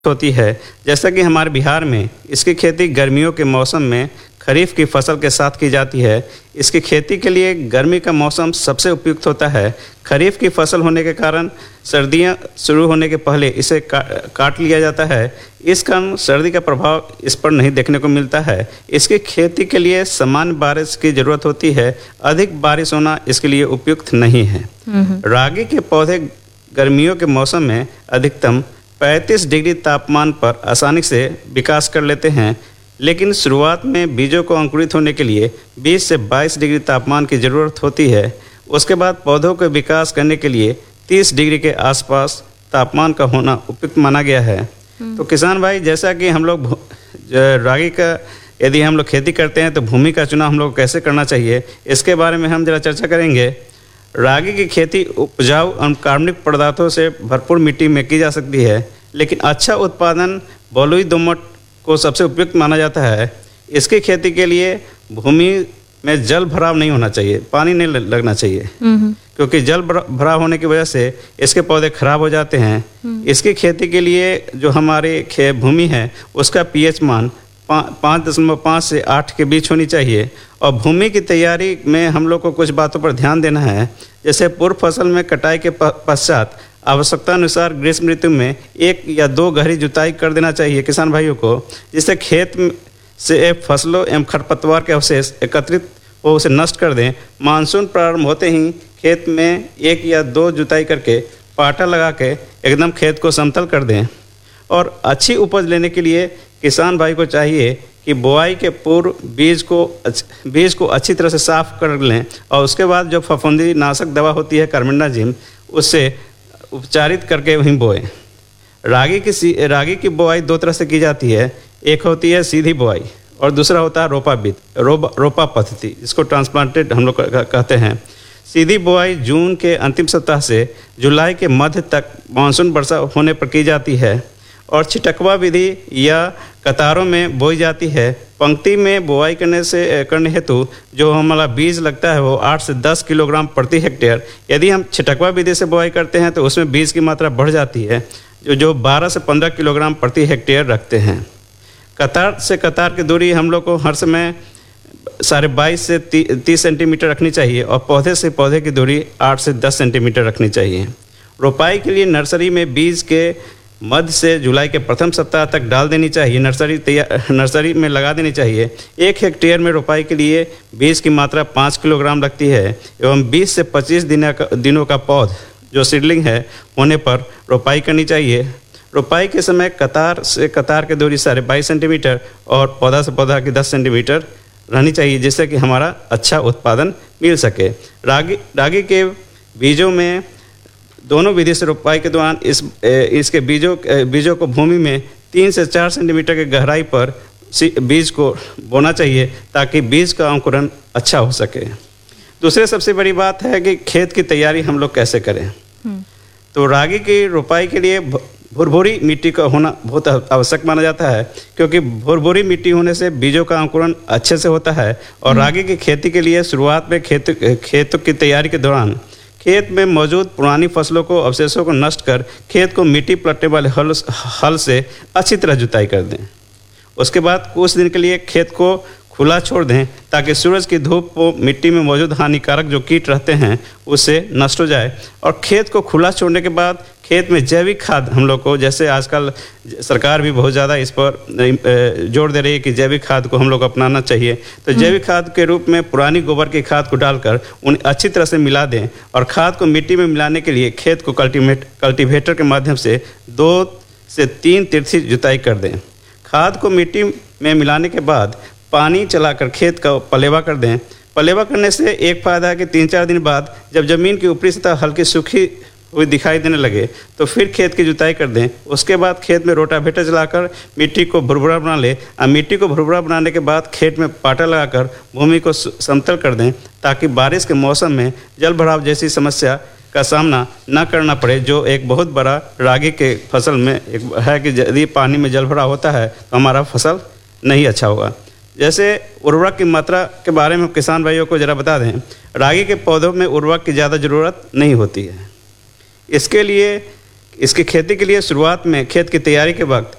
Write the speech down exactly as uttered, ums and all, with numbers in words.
होती है। जैसा कि हमारे बिहार में इसकी खेती गर्मियों के मौसम में खरीफ की फसल के साथ की जाती है। इसकी खेती के लिए गर्मी का मौसम सबसे उपयुक्त होता है। खरीफ की फसल होने के कारण सर्दियां शुरू होने के पहले इसे का, काट लिया जाता है। इस कारण सर्दी का प्रभाव इस पर नहीं देखने को मिलता है। इसकी खेती के लिए सामान्य बारिश की ज़रूरत होती है। अधिक बारिश होना इसके लिए उपयुक्त नहीं है। रागी के पौधे गर्मियों के मौसम में अधिकतम पैंतीस डिग्री तापमान पर आसानी से विकास कर लेते हैं, लेकिन शुरुआत में बीजों को अंकुरित होने के लिए बीस से बाईस डिग्री तापमान की ज़रूरत होती है। उसके बाद पौधों के विकास करने के लिए तीस डिग्री के आसपास तापमान का होना उपयुक्त माना गया है। तो किसान भाई, जैसा कि हम लोग रागी का यदि हम लोग खेती करते हैं तो भूमि का चुनाव हम लोग कैसे करना चाहिए, इसके बारे में हम जरा चर्चा करेंगे। रागी की खेती उपजाऊ और कार्बनिक पदार्थों से भरपूर मिट्टी में की जा सकती है, लेकिन अच्छा उत्पादन बलुई दोमट को सबसे उपयुक्त माना जाता है। इसकी खेती के लिए भूमि में जल भराव नहीं होना चाहिए, पानी नहीं लगना चाहिए, क्योंकि जल भराव होने की वजह से इसके पौधे खराब हो जाते हैं। इसकी खेती के लिए जो हमारी भूमि है उसका पीएच मान पाँच दशमलव पाँच से आठ के बीच होनी चाहिए। और भूमि की तैयारी में हम लोग को कुछ बातों पर ध्यान देना है। जैसे पूर्व फसल में कटाई के पश्चात आवश्यकता अनुसार ग्रीष्म ऋतु में एक या दो गहरी जुताई कर देना चाहिए किसान भाइयों को, जिससे खेत से फसलों एवं खरपतवार के अवशेष एकत्रित हो उसे नष्ट कर दें। मानसून प्रारंभ होते ही खेत में एक या दो जुताई करके पाटा लगा के एकदम खेत को समतल कर दें। और अच्छी उपज लेने के लिए किसान भाई को चाहिए कि बुआई के पूर्व बीज को बीज को अच्छी तरह से साफ कर लें और उसके बाद जो फफूंदी नाशक दवा होती है कार्बेंडाजिम, उससे उपचारित करके वहीं बोएं। रागी की रागी की बुआई दो तरह से की जाती है। एक होती है सीधी बुआई और दूसरा होता है रोपा बीज रोप रोपा पद्धति, इसको ट्रांसप्लांटेड हम लोग कहते हैं। सीधी बुआई जून के अंतिम सप्ताह से जुलाई के मध्य तक मानसून वर्षा होने पर की जाती है और छिटकवा विधि या कतारों में बोई जाती है। पंक्ति में बुआई करने से करने हेतु जो हमारा बीज लगता है वो आठ से दस किलोग्राम प्रति हेक्टेयर। यदि हम छिटकवा विधि से बुआई करते हैं तो उसमें बीज की मात्रा बढ़ जाती है, जो जो बारह से पंद्रह किलोग्राम प्रति हेक्टेयर रखते हैं। कतार से कतार की दूरी हम लोग को हर समय साढ़े बाईस से तीस सेंटीमीटर रखनी चाहिए और पौधे से पौधे की दूरी आठ से दस सेंटीमीटर रखनी चाहिए। रोपाई के लिए नर्सरी में बीज के मध्य से जुलाई के प्रथम सप्ताह तक डाल देनी चाहिए, नर्सरी तैयार नर्सरी में लगा देनी चाहिए। एक हेक्टेयर में रोपाई के लिए बीज की मात्रा पाँच किलोग्राम लगती है एवं बीस से पच्चीस दिन का दिनों का पौध जो सीडलिंग है होने पर रोपाई करनी चाहिए। रोपाई के समय कतार से कतार की दूरी साढ़े बाईस सेंटीमीटर और पौधा से पौधा की दस सेंटीमीटर रहनी चाहिए, जिससे कि हमारा अच्छा उत्पादन मिल सके। रागी रागी के बीजों में दोनों विधि से रोपाई के दौरान इस इसके बीजों बीजों को भूमि में तीन से चार सेंटीमीटर की गहराई पर बीज को बोना चाहिए ताकि बीज का अंकुरण अच्छा हो सके। दूसरे सबसे बड़ी बात है कि खेत की तैयारी हम लोग कैसे करें। तो रागी की रोपाई के लिए भुरभुरी मिट्टी का होना बहुत आवश्यक माना जाता है, क्योंकि भुरभुरी मिट्टी होने से बीजों का अंकुरण अच्छे से होता है। और रागी की खेती के लिए शुरुआत में खेत खेतों की तैयारी के दौरान खेत में मौजूद पुरानी फसलों को अवशेषों को नष्ट कर खेत को मिट्टी पलटने वाले हल हल से अच्छी तरह जुताई कर दें। उसके बाद कुछ दिन के लिए खेत को खुला छोड़ दें ताकि सूरज की धूप को मिट्टी में मौजूद हानिकारक जो कीट रहते हैं उससे नष्ट हो जाए। और खेत को खुला छोड़ने के बाद खेत में जैविक खाद हम लोग को, जैसे आजकल सरकार भी बहुत ज़्यादा इस पर जोर दे रही है कि जैविक खाद को हम लोग अपनाना चाहिए, तो जैविक खाद के रूप में पुरानी गोबर की खाद को डालकर उन्हें अच्छी तरह से मिला दें। और खाद को मिट्टी में मिलाने के लिए खेत को कल्टीवेट कल्टीवेटर के माध्यम से दो से तीन तिरछी जुताई कर दें। खाद को मिट्टी में मिलाने के बाद पानी चलाकर खेत का पलेवा कर दें। पलेवा करने से एक फ़ायदा है कि तीन चार दिन बाद जब ज़मीन की ऊपरी सतह हल्की सूखी हुई दिखाई देने लगे तो फिर खेत की जुताई कर दें। उसके बाद खेत में रोटावेटर चलाकर मिट्टी को भुरभुरा बना लें और मिट्टी को भुरभुरा बनाने के बाद खेत में पाटा लगाकर भूमि को समतल कर दें, ताकि बारिश के मौसम में जल भराव जैसी समस्या का सामना न करना पड़े, जो एक बहुत बड़ा रागी के फसल में एक है कि यदि पानी में जल भराव होता है तो हमारा फसल नहीं अच्छा होगा। जैसे उर्वरक की मात्रा के बारे में किसान भाइयों को ज़रा बता दें। रागी के पौधों में उर्वरक की ज़्यादा ज़रूरत नहीं होती है। इसके लिए इसकी खेती के लिए शुरुआत में खेत की तैयारी के वक्त